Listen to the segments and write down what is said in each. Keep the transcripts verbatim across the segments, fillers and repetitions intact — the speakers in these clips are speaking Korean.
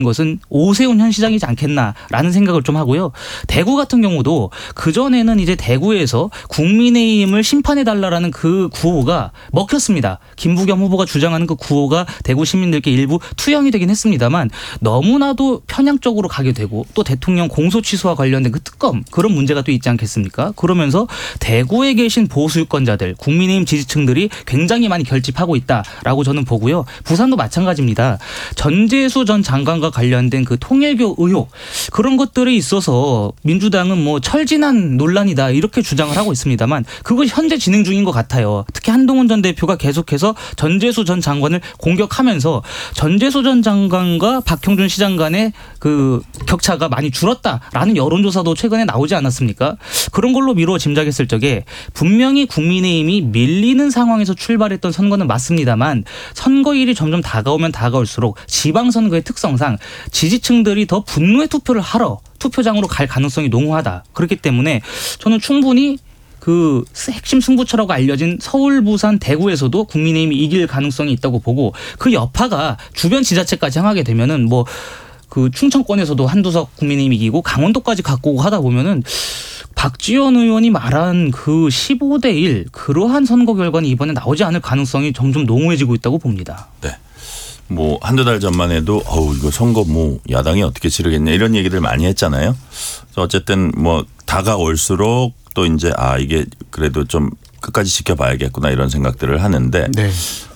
것은 오세훈 현 시장이지 않겠나라는 생각을 좀 하고요. 대구 같은 경우도 그전에는 이제 대구에서 국민의힘을 심판해달라는 그 구호가 먹혔습니다. 김부겸 후보가 주장하는 그 구호가 대구 시민들께 일부 투영이 되긴 했습니다만 너무나도 편향적으로 가게 되고 또 대통령 공소 취소와 관련된 그 특검 그런 문제가 또 있지 않겠습니까? 그러면서 대구에 계신 보수 유권자들 국민의힘 지지층들이 굉장히 많이 결집하고 있다라고 저는 보고요. 부산도 마찬가지입니다. 전재수 전 장관과 관련된 그 통일교 의혹 그런 것들에 있어서 민주당은 뭐 철진한 논란이다 이렇게 주장을 하고 있습니다만 그걸 현재 진행 중인 것 같아요. 특히 한동훈 전 대표가 계속해서 전재수 전 장관을 공격하면서 전재수 전 장관과 박형준 시장 간의 그 격차가 많이 줄었다라는 여론조사도 최근에 나오지 않았습니까? 그런 걸로 미루어 짐작했을 적에 분명히 국민의힘이 밀리는 상황에서 출발했던 선거는 맞습니다만 선거일이 점점 다가오면 다가올수록 지방선거의 특성상 지지층들이 더 분노의 투표를 하러 투표장으로 갈 가능성이 농후하다. 그렇기 때문에 저는 충분히 그 핵심 승부처라고 알려진 서울, 부산, 대구에서도 국민의힘이 이길 가능성이 있다고 보고 그 여파가 주변 지자체까지 향하게 되면은 뭐 그 충청권에서도 한두석 국민의힘이 이기고 강원도까지 갖고 오고 하다 보면은 박지원 의원이 말한 그 십오 대 일 그러한 선거 결과는 이번에 나오지 않을 가능성이 점점 농후해지고 있다고 봅니다. 네. 뭐 한두 달 전만 해도 어우 이거 선거 뭐 야당이 어떻게 치르겠냐 이런 얘기들 많이 했잖아요. 그래서 어쨌든 뭐 다가올수록 또 이제 아 이게 그래도 좀 끝까지 지켜봐야겠구나 이런 생각들을 하는데 네.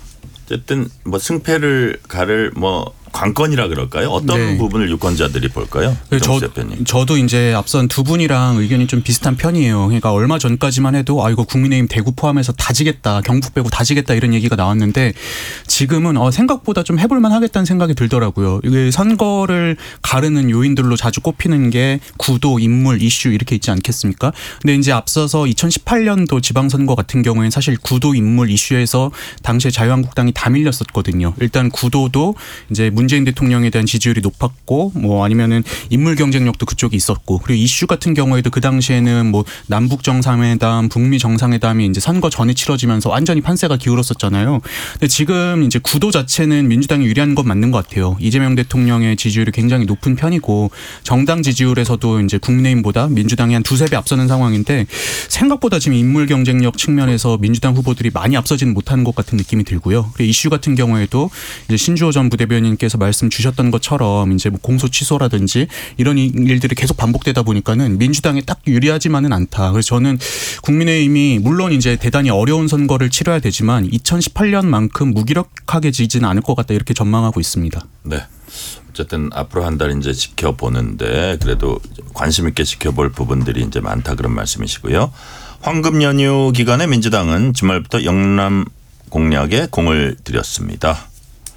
어쨌든 뭐 승패를 가를 뭐 관건이라 그럴까요? 어떤 네. 부분을 유권자들이 볼까요? 저, 대표님. 저도 이제 앞선 두 분이랑 의견이 좀 비슷한 편이에요. 그러니까 얼마 전까지만 해도 아 이거 국민의힘 대구 포함해서 다 지겠다. 경북 빼고 다 지겠다 이런 얘기가 나왔는데 지금은 어, 생각보다 좀 해볼만 하겠다는 생각이 들더라고요. 이게 선거를 가르는 요인들로 자주 꼽히는 게 구도, 인물, 이슈 이렇게 있지 않겠습니까? 근데 이제 앞서서 이천십팔 년도 지방선거 같은 경우에는 사실 구도, 인물, 이슈에서 당시에 자유한국당이 다 밀렸었거든요. 일단 구도도 이제 문재인 대통령에 대한 지지율이 높았고 뭐 아니면은 인물 경쟁력도 그쪽이 있었고 그리고 이슈 같은 경우에도 그 당시에는 뭐 남북 정상회담, 북미 정상회담이 이제 선거 전에 치러지면서 완전히 판세가 기울었었잖아요. 근데 지금 이제 구도 자체는 민주당이 유리한 건 맞는 것 같아요. 이재명 대통령의 지지율이 굉장히 높은 편이고 정당 지지율에서도 이제 국민의힘보다 민주당이 한 두세 배 앞서는 상황인데 생각보다 지금 인물 경쟁력 측면에서 민주당 후보들이 많이 앞서지는 못하는 것 같은 느낌이 들고요. 그리고 이슈 같은 경우에도 이제 신주호 전 부대변인께서 말씀 주셨던 것처럼 이제 뭐 공소 취소라든지 이런 일들이 계속 반복되다 보니까는 민주당에 딱 유리하지만은 않다. 그래서 저는 국민의힘이 물론 이제 대단히 어려운 선거를 치러야 되지만 이천십팔 년만큼 무기력하게 지지는 않을 것 같다 이렇게 전망하고 있습니다. 네. 어쨌든 앞으로 한 달 이제 지켜보는데 그래도 관심 있게 지켜볼 부분들이 이제 많다 그런 말씀이시고요. 황금 연휴 기간에 민주당은 주말부터 영남 공략에 공을 들였습니다.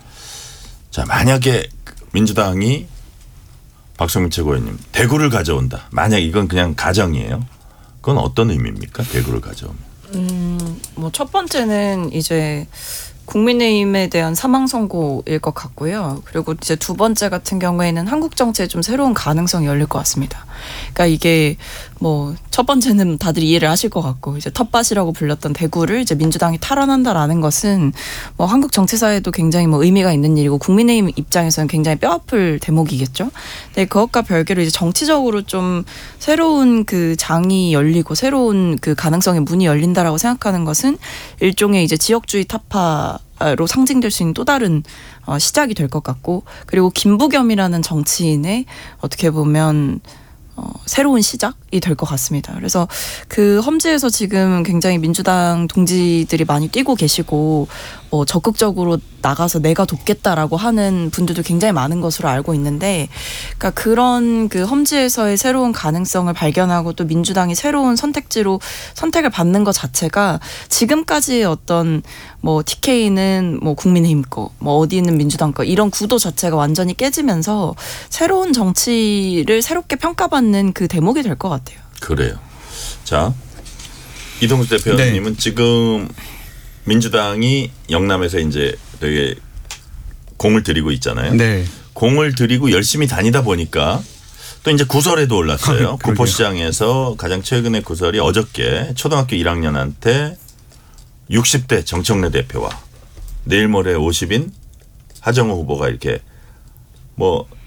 자, 만약에 민주당이 박성민 최고위원님 대구를 가져온다. 만약 이건 그냥 가정이에요. 그건 어떤 의미입니까? 대구를 가져오면. 음, 뭐 첫 번째는 이제 국민의힘에 대한 사망 선고일 것 같고요. 그리고 이제 두 번째 같은 경우에는 한국 정치에 좀 새로운 가능성이 열릴 것 같습니다. 그러니까 이게 뭐 첫 번째는 다들 이해를 하실 것 같고 이제 텃밭이라고 불렸던 대구를 이제 민주당이 탈환한다라는 것은 뭐 한국 정치사에도 굉장히 뭐 의미가 있는 일이고 국민의힘 입장에서는 굉장히 뼈아플 대목이겠죠. 근데 그것과 별개로 이제 정치적으로 좀 새로운 그 장이 열리고 새로운 그 가능성의 문이 열린다라고 생각하는 것은 일종의 이제 지역주의 타파 로 상징될 수 있는 또 다른 어, 시작이 될 것 같고 그리고 김부겸이라는 정치인의 어떻게 보면 어, 새로운 시작이 될 것 같습니다. 그래서 그 험지에서 지금 굉장히 민주당 동지들이 많이 뛰고 계시고 어, 적극적으로 나가서 내가 돕겠다라고 하는 분들도 굉장히 많은 것으로 알고 있는데 그러니까 그런 그 험지에서의 새로운 가능성을 발견하고 또 민주당이 새로운 선택지로 선택을 받는 것 자체가 지금까지의 어떤 뭐 티케이는 뭐 국민의힘 거, 뭐 어디는 민주당 거 이런 구도 자체가 완전히 깨지면서 새로운 정치를 새롭게 평가받는 그 대목이 될 것 같아요. 그래요. 자, 이동수 대표님은 네. 지금 민주당이 영남에서 이제 되게 공을 들이고 있잖아요. 네. 공을 들이고 열심히 다니다 보니까 또 이제 구설에도 올랐어요. 구포시장에서 가장 최근의 구설이 어저께 초등학교 일 학년한테 육십 대 정청래 대표와 내일 모레 오십인 하정우 후보가 이렇게 뭐